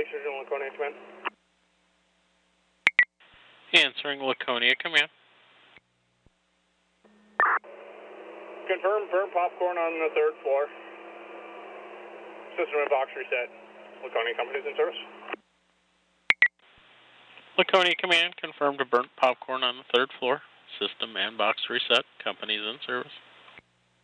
Lake Sturgeon, Laconia Command. Answering Laconia Command. Confirm burnt popcorn on the 3rd floor. System and box reset. Laconia Company's in service. Laconia Command, confirmed to burnt popcorn on the 3rd floor. System and box reset. Company's in service.